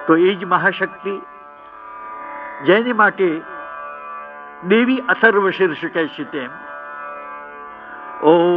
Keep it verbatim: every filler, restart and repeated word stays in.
તો એ જ મહાશક્તિ જેની માટે દેવી અથર્વ શીર્ષ કહે છે તેમ ઓમ